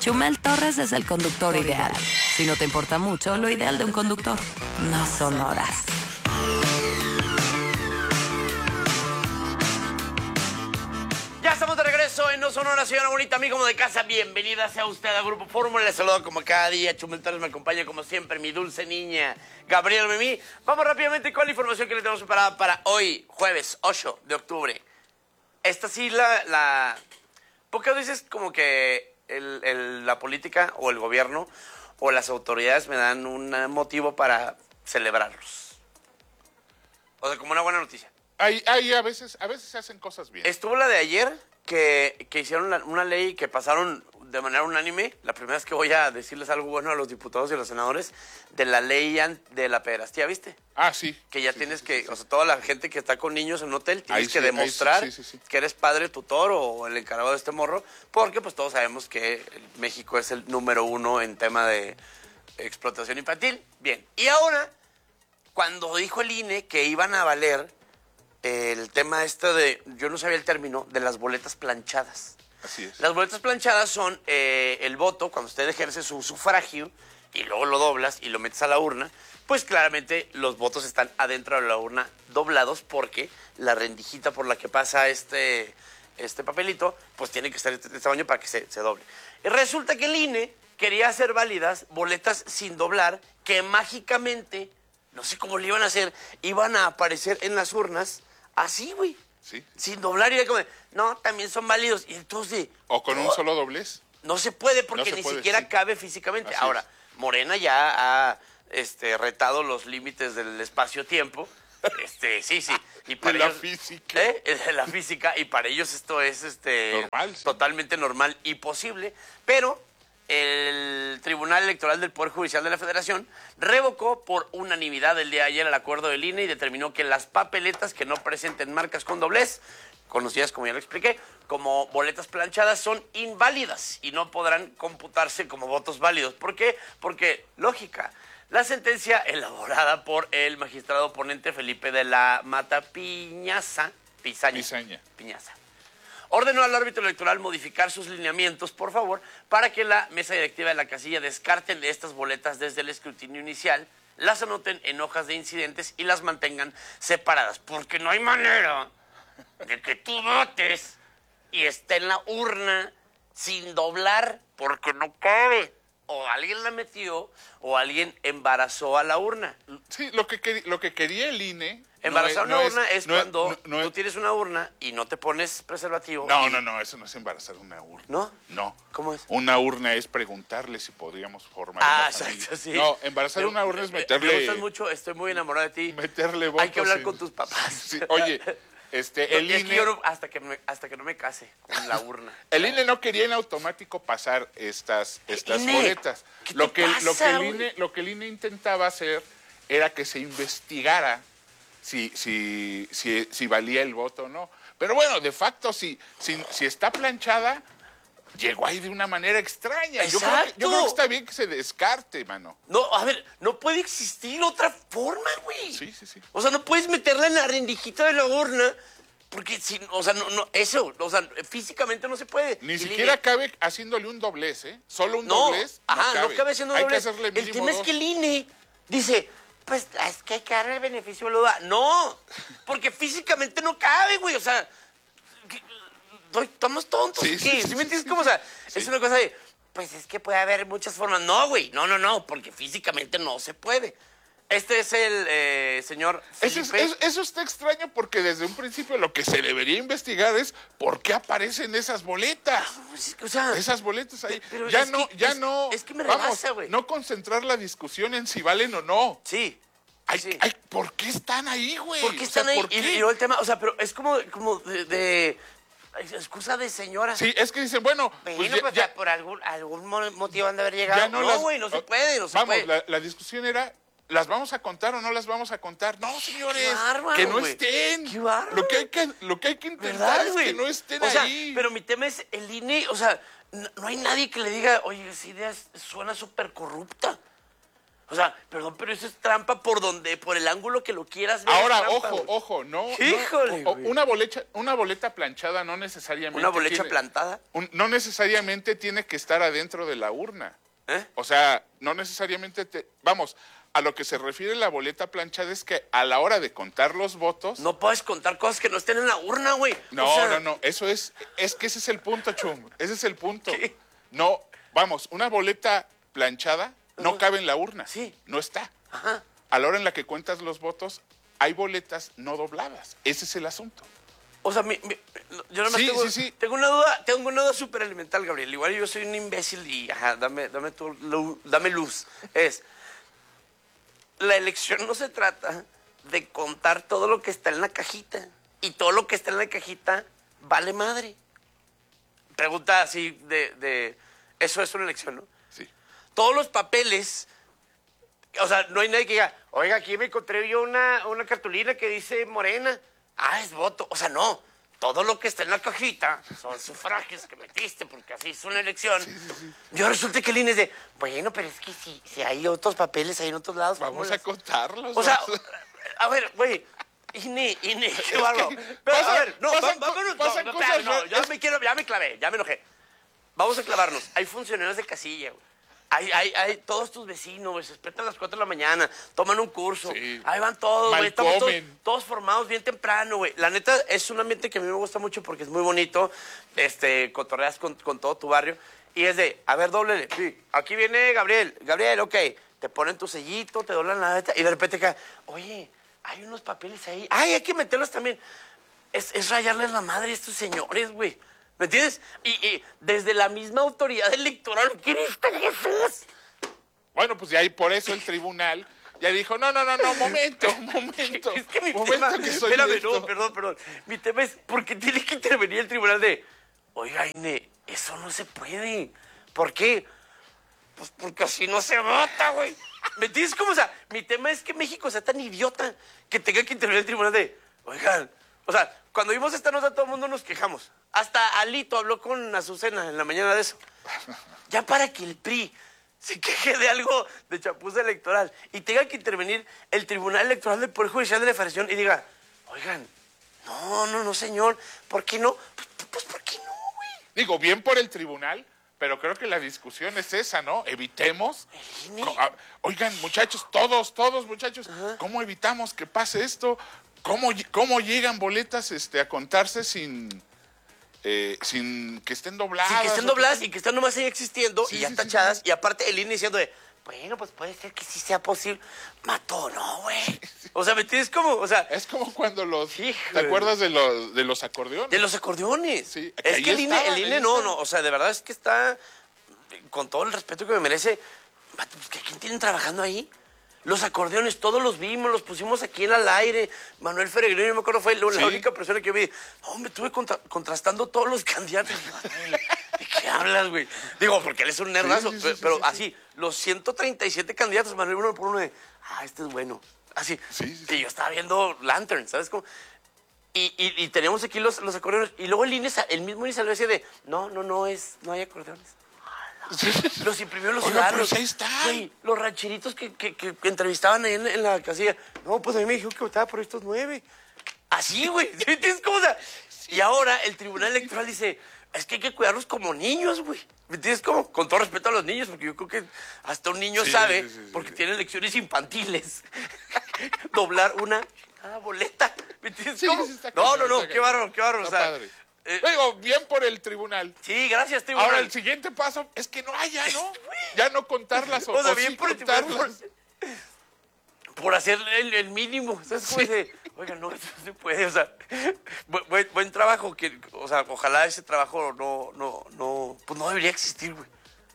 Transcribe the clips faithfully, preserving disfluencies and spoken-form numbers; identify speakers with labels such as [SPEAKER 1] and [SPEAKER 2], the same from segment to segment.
[SPEAKER 1] Chumel Torres es el conductor ideal. Si no te importa mucho, lo ideal de un conductor no son horas.
[SPEAKER 2] Ya estamos de regreso en No Son Horas, señora bonita, amigo como de casa. Bienvenida sea usted a Grupo Fórmula. Les saludo como cada día. Chumel Torres me acompaña como siempre, mi dulce niña Gabriela Memí. Vamos rápidamente con la información que le tenemos preparada para hoy, jueves ocho de octubre. Esta sí la... la... Pocas veces como que el, el, la política o el gobierno o las autoridades me dan un motivo para celebrarlos. O sea, como una buena noticia.
[SPEAKER 3] Hay, hay a veces, a veces se hacen cosas bien.
[SPEAKER 2] Estuvo la de ayer que, que hicieron la, una ley que pasaron de manera unánime. La primera vez que voy a decirles algo bueno a los diputados y a los senadores de la ley de la pederastía, ¿viste?
[SPEAKER 3] Ah, sí.
[SPEAKER 2] Que ya
[SPEAKER 3] sí,
[SPEAKER 2] tienes
[SPEAKER 3] sí,
[SPEAKER 2] que,
[SPEAKER 3] sí, sí.
[SPEAKER 2] o sea, toda la gente que está con niños en un hotel, tienes
[SPEAKER 3] Ahí
[SPEAKER 2] que
[SPEAKER 3] sí,
[SPEAKER 2] demostrar
[SPEAKER 3] ahí sí, sí, sí, sí.
[SPEAKER 2] que eres padre, tutor o el encargado de este morro, porque pues todos sabemos que México es el número uno en tema de explotación infantil. Bien, y ahora, cuando dijo el I N E que iban a valer el tema este de, yo no sabía el término, de las boletas planchadas.
[SPEAKER 3] Así es.
[SPEAKER 2] Las boletas planchadas son eh, el voto, cuando usted ejerce su sufragio y luego lo doblas y lo metes a la urna, pues claramente los votos están adentro de la urna doblados porque la rendijita por la que pasa este, este papelito, pues tiene que ser de este tamaño para que se, se doble. Y resulta que el I N E quería hacer válidas boletas sin doblar que mágicamente, no sé cómo le iban a hacer, iban a aparecer en las urnas así, güey.
[SPEAKER 3] Sí.
[SPEAKER 2] Sin doblar y era como, de, no, también son válidos. Y entonces...
[SPEAKER 3] O con
[SPEAKER 2] no,
[SPEAKER 3] un solo doblez.
[SPEAKER 2] No se puede porque
[SPEAKER 3] No se
[SPEAKER 2] ni
[SPEAKER 3] puede,
[SPEAKER 2] siquiera
[SPEAKER 3] sí.
[SPEAKER 2] cabe físicamente.
[SPEAKER 3] Así
[SPEAKER 2] Ahora,
[SPEAKER 3] es.
[SPEAKER 2] Morena ya ha este, retado los límites del espacio-tiempo. Este, sí, sí. Y para
[SPEAKER 3] De la
[SPEAKER 2] ellos,
[SPEAKER 3] física.
[SPEAKER 2] ¿eh? De la física. Y para ellos esto es este,
[SPEAKER 3] Normal, sí.
[SPEAKER 2] totalmente normal y posible. Pero el Tribunal Electoral del Poder Judicial de la Federación revocó por unanimidad el día de ayer el acuerdo del I N E y determinó que las papeletas que no presenten marcas con doblez, conocidas como ya lo expliqué, como boletas planchadas, son inválidas y no podrán computarse como votos válidos. ¿Por qué? Porque, lógica, la sentencia elaborada por el magistrado ponente Felipe de la Mata Piñaza, Pizaña,
[SPEAKER 3] Pizaña.
[SPEAKER 2] Piñaza, ordenó al árbitro electoral modificar sus lineamientos, por favor, para que la mesa directiva de la casilla descarten de estas boletas desde el escrutinio inicial, las anoten en hojas de incidentes y las mantengan separadas. Porque no hay manera de que tú votes y esté en la urna sin doblar porque no cabe. O alguien la metió o alguien embarazó a la urna.
[SPEAKER 3] Sí, lo que, quer- lo que quería el I N E...
[SPEAKER 2] Embarazar
[SPEAKER 3] no
[SPEAKER 2] una
[SPEAKER 3] es-
[SPEAKER 2] urna es,
[SPEAKER 3] no es-
[SPEAKER 2] cuando
[SPEAKER 3] no- no
[SPEAKER 2] tú
[SPEAKER 3] es-
[SPEAKER 2] tienes una urna y no te pones preservativo.
[SPEAKER 3] No,
[SPEAKER 2] y-
[SPEAKER 3] no, no, eso no es embarazar una urna.
[SPEAKER 2] ¿No?
[SPEAKER 3] No.
[SPEAKER 2] ¿Cómo es?
[SPEAKER 3] Una urna es preguntarle si podríamos formar
[SPEAKER 2] Ah,
[SPEAKER 3] una
[SPEAKER 2] exacto,
[SPEAKER 3] familia.
[SPEAKER 2] sí.
[SPEAKER 3] No, embarazar
[SPEAKER 2] Me-
[SPEAKER 3] una urna es
[SPEAKER 2] me-
[SPEAKER 3] meterle...
[SPEAKER 2] Me gustas mucho, estoy muy enamorado de ti.
[SPEAKER 3] Meterle votos.
[SPEAKER 2] Hay que hablar
[SPEAKER 3] en-
[SPEAKER 2] con tus papás.
[SPEAKER 3] Sí, oye, este, el
[SPEAKER 2] Y es
[SPEAKER 3] I
[SPEAKER 2] que
[SPEAKER 3] N E...
[SPEAKER 2] yo no- hasta, que me, hasta que no me case con la urna.
[SPEAKER 3] El I N E no quería en automático pasar estas, estas
[SPEAKER 2] I N E,
[SPEAKER 3] boletas.
[SPEAKER 2] ¿qué
[SPEAKER 3] Lo
[SPEAKER 2] te
[SPEAKER 3] que, lo,
[SPEAKER 2] pasa,
[SPEAKER 3] que el
[SPEAKER 2] güey?
[SPEAKER 3] I N E, lo que el I N E intentaba hacer era que se investigara si, si, si, si valía el voto o no. Pero bueno, de facto, si, si, si está planchada, llegó ahí de una manera extraña. Yo creo, que, yo creo que está bien que se descarte, mano.
[SPEAKER 2] No, a ver, no puede existir otra forma, güey.
[SPEAKER 3] Sí, sí, sí.
[SPEAKER 2] O sea, no puedes meterla en la rendijita de la urna porque, si, o sea, no, no, eso, o sea, físicamente no se puede.
[SPEAKER 3] Ni
[SPEAKER 2] Y
[SPEAKER 3] siquiera
[SPEAKER 2] Line-
[SPEAKER 3] cabe haciéndole un doblez, ¿eh? Solo un
[SPEAKER 2] No,
[SPEAKER 3] doblez no
[SPEAKER 2] ajá,
[SPEAKER 3] cabe.
[SPEAKER 2] no cabe haciendo
[SPEAKER 3] Hay
[SPEAKER 2] doblez.
[SPEAKER 3] que hacerle
[SPEAKER 2] El
[SPEAKER 3] mínimo
[SPEAKER 2] tema es
[SPEAKER 3] dos.
[SPEAKER 2] que el I N E dice, pues es que hay que darle el beneficio de la duda. No, porque físicamente no cabe, güey, o sea, que- doy- estamos tontos.
[SPEAKER 3] Sí,
[SPEAKER 2] ¿qué?
[SPEAKER 3] sí,
[SPEAKER 2] ¿Sí
[SPEAKER 3] sí,
[SPEAKER 2] me entiendes
[SPEAKER 3] sí,
[SPEAKER 2] cómo? O sea,
[SPEAKER 3] sí.
[SPEAKER 2] es una cosa de, pues es que puede haber muchas formas. No, güey, no, no, no, porque físicamente no se puede. Este es el eh, señor
[SPEAKER 3] Eso, es-
[SPEAKER 2] Felipe.
[SPEAKER 3] eso- eso está extraño porque desde un principio lo que se debería investigar es por qué aparecen esas boletas.
[SPEAKER 2] O sea,
[SPEAKER 3] Esas boletas ahí.
[SPEAKER 2] pero
[SPEAKER 3] ya
[SPEAKER 2] es
[SPEAKER 3] no,
[SPEAKER 2] que-
[SPEAKER 3] ya
[SPEAKER 2] es-
[SPEAKER 3] no.
[SPEAKER 2] es que me
[SPEAKER 3] vamos,
[SPEAKER 2] rebasa, güey.
[SPEAKER 3] no concentrar la discusión en si valen o no.
[SPEAKER 2] sí.
[SPEAKER 3] Ay,
[SPEAKER 2] sí.
[SPEAKER 3] ay, ¿por qué están ahí, güey?
[SPEAKER 2] ¿Por qué
[SPEAKER 3] O sea,
[SPEAKER 2] están ahí?
[SPEAKER 3] ¿por
[SPEAKER 2] Y,
[SPEAKER 3] qué?
[SPEAKER 2] y luego el tema, o sea, pero es como, como de, de excusa de señora.
[SPEAKER 3] Sí, es que dicen, bueno,
[SPEAKER 2] Bueno,
[SPEAKER 3] pues
[SPEAKER 2] pues,
[SPEAKER 3] ya, ya-
[SPEAKER 2] por algún, algún mo- motivo han de haber llegado.
[SPEAKER 3] ya no,
[SPEAKER 2] no,
[SPEAKER 3] las-
[SPEAKER 2] güey, no se puede, no se
[SPEAKER 3] Vamos,
[SPEAKER 2] puede.
[SPEAKER 3] la, la discusión era, ¿las vamos a contar o no las vamos a contar? No, señores,
[SPEAKER 2] Qué bárbaro,
[SPEAKER 3] que no
[SPEAKER 2] güey.
[SPEAKER 3] estén.
[SPEAKER 2] Qué bárbaro.
[SPEAKER 3] Lo que hay que, lo que hay que intentar
[SPEAKER 2] ¿Verdad,
[SPEAKER 3] es
[SPEAKER 2] güey?
[SPEAKER 3] que no estén
[SPEAKER 2] o sea,
[SPEAKER 3] ahí.
[SPEAKER 2] pero mi tema es el I N E, o sea, no, no hay nadie que le diga, oye, esa idea es- suena súper corrupta. O sea, perdón, pero eso es trampa por donde, por el ángulo que lo quieras ver.
[SPEAKER 3] Ahora,
[SPEAKER 2] trampa,
[SPEAKER 3] ojo,
[SPEAKER 2] güey.
[SPEAKER 3] ojo, no.
[SPEAKER 2] Híjole,
[SPEAKER 3] no, o-
[SPEAKER 2] güey.
[SPEAKER 3] una, boleta, una boleta planchada no necesariamente.
[SPEAKER 2] ¿Una bolecha
[SPEAKER 3] tiene-
[SPEAKER 2] plantada?
[SPEAKER 3] un- no necesariamente tiene que estar adentro de la urna.
[SPEAKER 2] ¿Eh?
[SPEAKER 3] O sea, no necesariamente te. Vamos, a lo que se refiere la boleta planchada es que a la hora de contar los votos.
[SPEAKER 2] No puedes contar cosas que no estén en la urna, güey.
[SPEAKER 3] No,
[SPEAKER 2] O sea,
[SPEAKER 3] no, no. Eso es. Es que ese es el punto, Chum. Ese es el punto.
[SPEAKER 2] ¿Qué?
[SPEAKER 3] No, vamos, una boleta planchada no cabe en la urna.
[SPEAKER 2] Sí.
[SPEAKER 3] No está.
[SPEAKER 2] Ajá.
[SPEAKER 3] A la hora en la que cuentas los votos, hay boletas no dobladas. Ese es el asunto.
[SPEAKER 2] O sea, mi- mi- yo nada más
[SPEAKER 3] Sí,
[SPEAKER 2] tengo,
[SPEAKER 3] sí, sí.
[SPEAKER 2] tengo una duda, tengo una duda súper elemental, Gabriel. Igual yo soy un imbécil y, ajá, dame, dame, tu, lu- dame luz. Es, la elección no se trata de contar todo lo que está en la cajita. Y todo lo que está en la cajita vale madre. Pregunta así de, de eso es una elección, ¿no?
[SPEAKER 3] Sí.
[SPEAKER 2] Todos los papeles, o sea, no hay nadie que diga, oiga, aquí me encontré yo una, una cartulina que dice Morena. Ah, es voto. O sea, no. Todo lo que está en la cajita son sufragios que metiste porque así es una elección. Sí, sí, sí. Yo resulta que el I N E es de, bueno, pero es que si, si hay otros papeles ahí en otros lados.
[SPEAKER 3] Vamos
[SPEAKER 2] ¿cómo
[SPEAKER 3] a
[SPEAKER 2] las-?"
[SPEAKER 3] contarlos.
[SPEAKER 2] O sea,
[SPEAKER 3] vamos a-
[SPEAKER 2] a ver, güey. I N E, I N E, qué
[SPEAKER 3] Es
[SPEAKER 2] bárbaro.
[SPEAKER 3] que
[SPEAKER 2] Pero,
[SPEAKER 3] pasan-
[SPEAKER 2] a ver, no, va-
[SPEAKER 3] pasan co-
[SPEAKER 2] vámonos.
[SPEAKER 3] pasan
[SPEAKER 2] no, no,
[SPEAKER 3] cosas
[SPEAKER 2] espérame, no,
[SPEAKER 3] re-
[SPEAKER 2] ya
[SPEAKER 3] es-
[SPEAKER 2] me quiero, ya me clavé, ya me enojé. Vamos a clavarnos. Hay funcionarios de casilla, güey. Hay, hay, hay todos tus vecinos, güey, se despiertan a las cuatro de la mañana, toman un curso,
[SPEAKER 3] Sí.
[SPEAKER 2] ahí van todos,
[SPEAKER 3] Mal
[SPEAKER 2] güey, estamos todos,
[SPEAKER 3] comen.
[SPEAKER 2] todos formados bien temprano, güey. La neta, es un ambiente que a mí me gusta mucho porque es muy bonito, este, cotorreas con, con todo tu barrio, y es de, a ver, dóblele, sí, aquí viene Gabriel, Gabriel, ok, te ponen tu sellito, te doblan la neta, y de repente cae, oye, hay unos papeles ahí, ay, hay que meterlos también. Es, es rayarles la madre a estos señores, güey. ¿Me entiendes? Y, y desde la misma autoridad electoral, Cristo Jesús.
[SPEAKER 3] Bueno, pues ya ahí por eso el tribunal ya dijo, no, no, no, no, momento, momento.
[SPEAKER 2] Es que mi
[SPEAKER 3] momento
[SPEAKER 2] tema,
[SPEAKER 3] que soy
[SPEAKER 2] espérame,
[SPEAKER 3] esto.
[SPEAKER 2] no, perdón, perdón. Mi tema es, ¿por qué tiene que intervenir el tribunal de, oiga, Ine, eso no se puede? ¿Por qué? Pues porque así no se vota, güey. ¿Me entiendes cómo? O sea, mi tema es que México sea tan idiota que tenga que intervenir el tribunal de, oigan, o sea, cuando vimos esta nota todo el mundo nos quejamos. Hasta Alito habló con Azucena en la mañana de eso. Ya para que el P R I se queje de algo de chapuza electoral y tenga que intervenir el Tribunal Electoral del Poder Judicial de la Federación y diga, oigan, no, no, no, señor, ¿por qué no? Pues, pues ¿por qué no, güey?
[SPEAKER 3] Digo, bien por el tribunal, pero creo que la discusión es esa, ¿no? Evitemos.
[SPEAKER 2] El I N E.
[SPEAKER 3] Co- ah, Oigan, muchachos, todos, todos, muchachos, ¿cómo evitamos que pase esto? ¿Cómo, ll- cómo llegan boletas este, a contarse sin, eh, sin que estén dobladas?
[SPEAKER 2] Sí, que estén
[SPEAKER 3] o
[SPEAKER 2] dobladas y que estén nomás ahí existiendo
[SPEAKER 3] Sí,
[SPEAKER 2] y ya
[SPEAKER 3] sí, sí,
[SPEAKER 2] tachadas. Y aparte el I N E diciendo de, bueno, pues puede ser que sí sea posible. Mató, ¿no, güey? O sea, ¿me entiendes cómo? O sea,
[SPEAKER 3] Es como cuando los...
[SPEAKER 2] Híjole.
[SPEAKER 3] ¿Te acuerdas de los, de los acordeones?
[SPEAKER 2] de los acordeones.
[SPEAKER 3] Sí,
[SPEAKER 2] es
[SPEAKER 3] ahí
[SPEAKER 2] que el I N E,
[SPEAKER 3] estaban,
[SPEAKER 2] el I N E
[SPEAKER 3] ahí
[SPEAKER 2] no,
[SPEAKER 3] estaban.
[SPEAKER 2] no, o sea, de verdad es que está, con todo el respeto que me merece, vato, pues, ¿qué- ¿quién tienen trabajando ahí? Los acordeones, todos los vimos, los pusimos aquí en al aire. Manuel Feregrino, yo me acuerdo, fue la
[SPEAKER 3] Sí.
[SPEAKER 2] única persona que yo vi. No, me estuve contra- contrastando todos los candidatos. ¿De qué hablas, güey? Digo, porque él es un nerdazo,
[SPEAKER 3] Sí, sí, sí,
[SPEAKER 2] pero,
[SPEAKER 3] sí,
[SPEAKER 2] pero
[SPEAKER 3] sí,
[SPEAKER 2] así, los ciento treinta y siete candidatos, Manuel, uno por uno de, ah, este es bueno. Así.
[SPEAKER 3] Sí, sí, sí.
[SPEAKER 2] Y yo estaba viendo Lantern, ¿sabes cómo? Y, y, y teníamos aquí los, los acordeones. Y luego el I N E, sa- el mismo I N E salió así de, no, no, no, es, no hay acordeones. Los imprimió los
[SPEAKER 3] Oiga,
[SPEAKER 2] ciudadanos.
[SPEAKER 3] pero ahí están.
[SPEAKER 2] Güey, los rancheritos que, que, que, que entrevistaban ahí en, en la casilla. No, pues a mí me dijeron que votaba por estos nueve. Así, güey. ¿Sí me entiendes cómo? O sea, y ahora el Tribunal Electoral dice, es que hay que cuidarlos como niños, güey. ¿Me entiendes cómo? Con todo respeto a los niños, porque yo creo que hasta un niño
[SPEAKER 3] Sí,
[SPEAKER 2] sabe,
[SPEAKER 3] sí, sí, sí,
[SPEAKER 2] porque
[SPEAKER 3] sí.
[SPEAKER 2] tiene lecciones infantiles, doblar una ah, boleta. ¿Me entiendes
[SPEAKER 3] Sí,
[SPEAKER 2] cómo?
[SPEAKER 3] sí, está
[SPEAKER 2] no,
[SPEAKER 3] cañón,
[SPEAKER 2] no, no,
[SPEAKER 3] está
[SPEAKER 2] qué
[SPEAKER 3] cañón.
[SPEAKER 2] bárbaro, qué bárbaro. O
[SPEAKER 3] Está
[SPEAKER 2] sea,
[SPEAKER 3] padre.
[SPEAKER 2] eh,
[SPEAKER 3] Digo, bien por el tribunal.
[SPEAKER 2] sí, gracias, Tribunal.
[SPEAKER 3] Ahora el siguiente paso es que no haya, ¿no? Ya no contarlas o,
[SPEAKER 2] O sea,
[SPEAKER 3] o
[SPEAKER 2] bien
[SPEAKER 3] sí
[SPEAKER 2] por el tribunal,
[SPEAKER 3] contarlas.
[SPEAKER 2] por, por hacer el, el mínimo. ¿Sabes cómo dice? Oiga, no, eso no se puede. O sea, bu- buen, buen trabajo. Que, o sea, ojalá ese trabajo no, no, no, pues no debería existir, güey.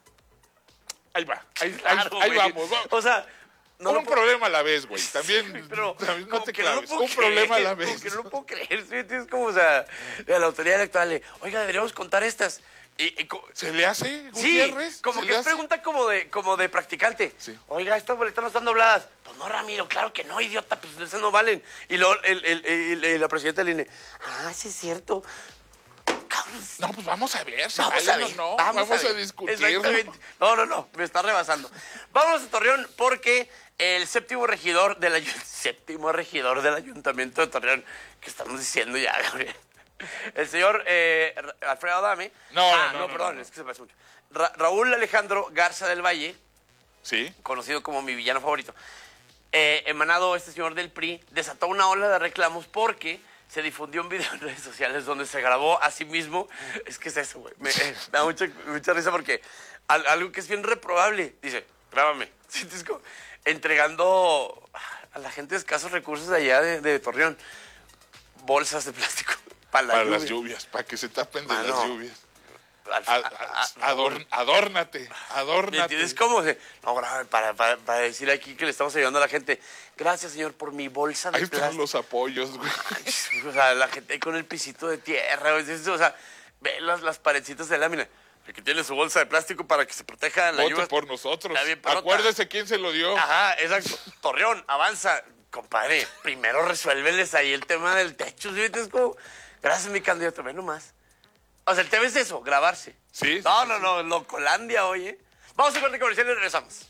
[SPEAKER 3] Ahí va, ahí, ahí-
[SPEAKER 2] Claro,
[SPEAKER 3] ahí
[SPEAKER 2] güey.
[SPEAKER 3] vamos. va.
[SPEAKER 2] O sea, no
[SPEAKER 3] un
[SPEAKER 2] lo puedo-
[SPEAKER 3] problema a la vez, güey. También,
[SPEAKER 2] pero
[SPEAKER 3] también no
[SPEAKER 2] como
[SPEAKER 3] te
[SPEAKER 2] que no lo
[SPEAKER 3] claves.
[SPEAKER 2] puedo
[SPEAKER 3] un problema a la
[SPEAKER 2] creer,
[SPEAKER 3] vez.
[SPEAKER 2] como que no lo puedo creer. ¿Sí? Es como, o sea, a la autoridad electoral le, oiga, deberíamos contar estas. Y, y co-
[SPEAKER 3] ¿Se le hace,
[SPEAKER 2] sí,
[SPEAKER 3] Gutiérrez?
[SPEAKER 2] como
[SPEAKER 3] ¿Se
[SPEAKER 2] que
[SPEAKER 3] le
[SPEAKER 2] es
[SPEAKER 3] hace?
[SPEAKER 2] pregunta como de, como de practicante.
[SPEAKER 3] Sí.
[SPEAKER 2] Oiga, estas boletas no están dobladas. Pues no, Ramiro, claro que no, idiota, pues esas no valen. Y luego el, el, el- el- la presidenta del I N E, ah, sí es cierto. Cabrón,
[SPEAKER 3] No, pues vamos a ver. Si
[SPEAKER 2] Vamos
[SPEAKER 3] vale
[SPEAKER 2] a ver,
[SPEAKER 3] o no,
[SPEAKER 2] vamos,
[SPEAKER 3] vamos
[SPEAKER 2] a,
[SPEAKER 3] a,
[SPEAKER 2] ver.
[SPEAKER 3] discutir.
[SPEAKER 2] Exactamente. No, no, no, me está rebasando. Vamos a Torreón porque el séptimo regidor del ay- séptimo regidor del Ayuntamiento de Torreón, que estamos diciendo ya, Gabriel, el señor eh, Ra- Alfredo Adame.
[SPEAKER 3] No,
[SPEAKER 2] ah,
[SPEAKER 3] no,
[SPEAKER 2] no,
[SPEAKER 3] no,
[SPEAKER 2] perdón,
[SPEAKER 3] no.
[SPEAKER 2] es que se parece mucho. Ra- Raúl Alejandro Garza del Valle,
[SPEAKER 3] Sí.
[SPEAKER 2] conocido como mi villano favorito, eh, emanado este señor del P R I, desató una ola de reclamos porque se difundió un video en redes sociales donde se grabó a sí mismo. Es que es eso, güey. Me, eh, me da mucha, mucha risa porque al- algo que es bien reprobable. Dice, grábame. Sí, es como entregando a la gente de escasos recursos de allá de, de Torreón bolsas de plástico para, la
[SPEAKER 3] Para
[SPEAKER 2] lluvia.
[SPEAKER 3] las lluvias, para que se tapen de
[SPEAKER 2] Mano.
[SPEAKER 3] las lluvias.
[SPEAKER 2] Al-
[SPEAKER 3] A-
[SPEAKER 2] a-
[SPEAKER 3] a- adorn- adórnate,
[SPEAKER 2] ¿Me
[SPEAKER 3] adórnate.
[SPEAKER 2] entiendes cómo? De, no, grábame para, para, para decir aquí que le estamos ayudando a la gente. Gracias, señor, por mi bolsa de
[SPEAKER 3] Ahí están
[SPEAKER 2] plástico.
[SPEAKER 3] los apoyos, güey.
[SPEAKER 2] O sea, la gente ahí con el pisito de tierra, güey. O sea, ve las, las paredcitas de lámina. El que tiene su bolsa de plástico para que se proteja de la
[SPEAKER 3] Vote
[SPEAKER 2] lluvia.
[SPEAKER 3] por nosotros.
[SPEAKER 2] Está bien perrota.
[SPEAKER 3] Acuérdese quién se lo dio.
[SPEAKER 2] Ajá, exacto. Torreón, avanza. Compadre, primero resuélveles ahí el tema del techo. ¿Sí? Es como, gracias, mi candidato, ve nomás. O sea, el tema es eso, grabarse.
[SPEAKER 3] Sí, sí,
[SPEAKER 2] No,
[SPEAKER 3] sí,
[SPEAKER 2] no,
[SPEAKER 3] sí.
[SPEAKER 2] no, Locolandia, oye. Vamos a corte comercial y regresamos.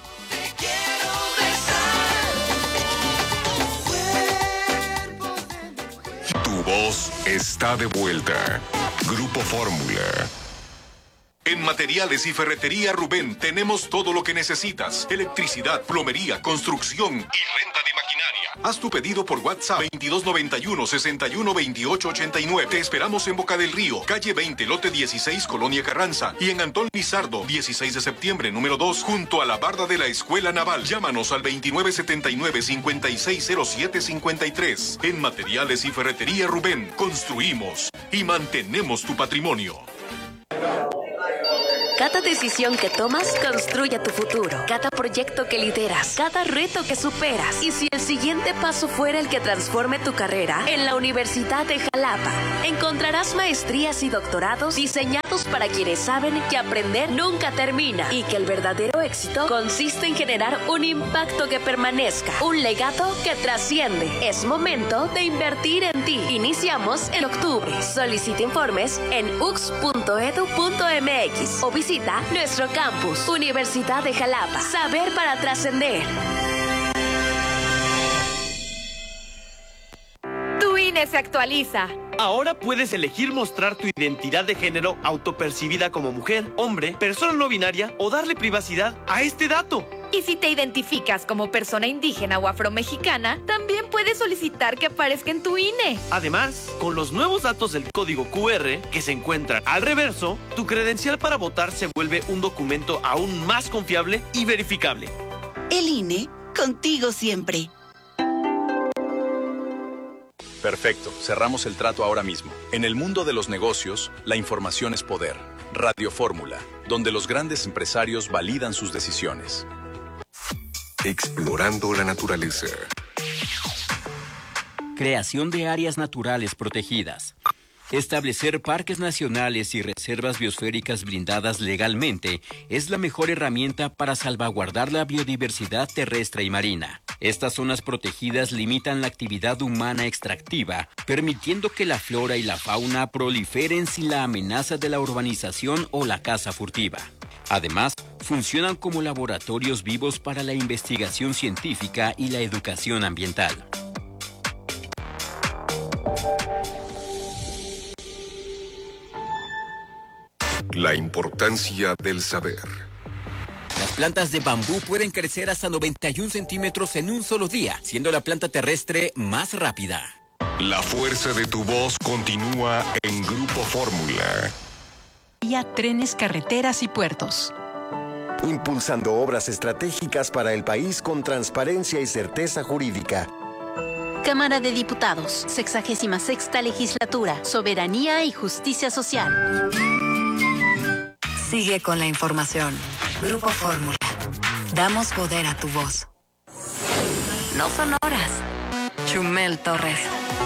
[SPEAKER 4] Tu voz está de vuelta. Grupo Fórmula. En Materiales y Ferretería Rubén tenemos todo lo que necesitas. Electricidad, plomería, construcción y renta de maquinaria. Haz tu pedido por WhatsApp veintidós noventa y uno, sesenta y uno, veintiocho ochenta y nueve. Te esperamos en Boca del Río, calle veinte, lote dieciséis, Colonia Carranza. Y en Antón Lizardo, dieciséis de septiembre, número dos, junto a la barda de la Escuela Naval. Llámanos al veintinueve setenta y nueve, cincuenta y seis cero siete cincuenta y tres. En Materiales y Ferretería Rubén, construimos y mantenemos tu patrimonio.
[SPEAKER 5] Cada decisión que tomas construye tu futuro. Cada proyecto que lideras, cada reto que superas. Y si el siguiente paso fuera el que transforme tu carrera, en la Universidad de Jalapa encontrarás maestrías y doctorados diseñados para quienes saben que aprender nunca termina y que el verdadero éxito consiste en generar un impacto que permanezca, un legado que trasciende. Es momento de invertir en ti. Iniciamos en octubre. Solicita informes en u x punto edu punto m x o visita nuestro campus, Universidad de Jalapa. Saber para trascender.
[SPEAKER 6] Tu I N E se actualiza.
[SPEAKER 7] Ahora puedes elegir mostrar tu identidad de género autopercibida como mujer, hombre, persona no binaria o darle privacidad a este dato.
[SPEAKER 6] Y si te identificas como persona indígena o afromexicana, también puedes solicitar que aparezca en tu I N E.
[SPEAKER 7] Además, con los nuevos datos del código Q R que se encuentran al reverso, tu credencial para votar se vuelve un documento aún más confiable y verificable.
[SPEAKER 8] El I N E, contigo siempre.
[SPEAKER 9] Perfecto, cerramos el trato ahora mismo. En el mundo de los negocios, la información es poder. Radio Fórmula, donde los grandes empresarios validan sus decisiones.
[SPEAKER 4] Explorando la naturaleza.
[SPEAKER 10] Creación de áreas naturales protegidas. Establecer parques nacionales y reservas biosféricas blindadas legalmente es la mejor herramienta para salvaguardar la biodiversidad terrestre y marina. Estas zonas protegidas limitan la actividad humana extractiva, permitiendo que la flora y la fauna proliferen sin la amenaza de la urbanización o la caza furtiva. Además, funcionan como laboratorios vivos para la investigación científica y la educación ambiental.
[SPEAKER 4] La importancia del saber.
[SPEAKER 10] Las plantas de bambú pueden crecer hasta noventa y un centímetros en un solo día, siendo la planta terrestre más rápida.
[SPEAKER 4] La fuerza de tu voz continúa en Grupo Fórmula.
[SPEAKER 11] Vía trenes, carreteras y puertos.
[SPEAKER 12] Impulsando obras estratégicas para el país con transparencia y certeza jurídica.
[SPEAKER 13] Cámara de Diputados, sexagésima sexta legislatura, soberanía y justicia social.
[SPEAKER 1] Sigue con la información. Grupo Fórmula. Damos poder a tu voz. No son horas. Chumel Torres.